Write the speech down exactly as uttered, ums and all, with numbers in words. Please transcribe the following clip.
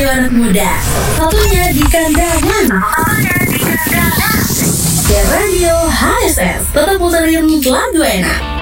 radio anak muda. Satunya di kandangan. Satunya di kandangan. Ya Radio H S S tetap puterin lagu enak.